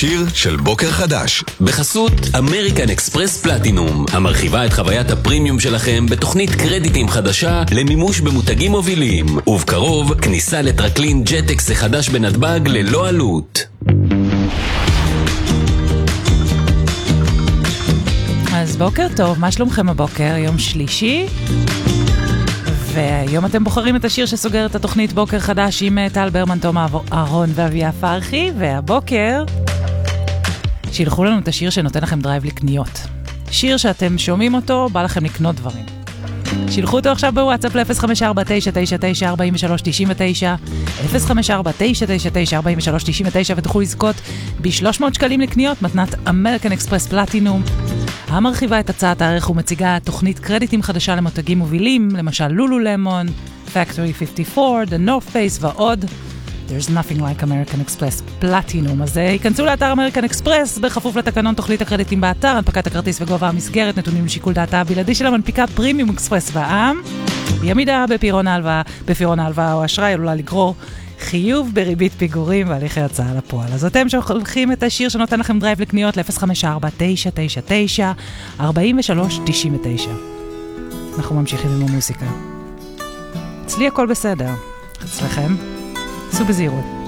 השיר של בוקר חדש. בחסות אמריקן אקספרס פלטינום, המרחיבה את חוויית הפרימיום שלכם בתוכנית קרדיטים חדשה למימוש במותגים מובילים. ובקרוב, כניסה לטרקלין ג'טקס החדש בנתב"ג ללא עלות. אז בוקר טוב, מה שלומכם הבוקר? יום שלישי, והיום אתם בוחרים את השיר שסוגר את התוכנית בוקר חדש עם טל ברמן, תום אהרון ואביה פרחי, והבוקר שילחו לנו את השיר שנותן לכם דרייב לקניות. שיר שאתם שומעים אותו, בא לכם לקנות דברים. שילחו אותו עכשיו בוואטסאפ ל-054-999-4399, 054-999-4399, ותוכלו לזכות ב-300 שקלים לקניות, מתנת אמריקן אקספרס פלטינום, המרחיבה את הצעת הערך ומציגה תוכנית קרדיטים חדשה למותגים מובילים, למשל לולולמון, Factory 54, The North Face ועוד. There's nothing like American Express Platinum. אז ייכנסו לאתר American Express, בכפוף לתקנון תוכנית הקרדיטים באתר, הנפקת הכרטיס וגובה המסגרת, נתונים לשיקול דעתה הבלעדי של המנפיקה פרימיום אקספרס בע"מ. ימידה בפירעון ההלוואה או אשראי עלולה לגרור חיוב בריבית פיגורים והליכי הצעה לפועל. אז אתם שולחים את השיר שנותן לכם דרייב לקניות ל-054-999-4399. אנחנו ממשיכים עם המוזיקה. אצלי הכל בסדר. אצלכם? סעו בזהירות.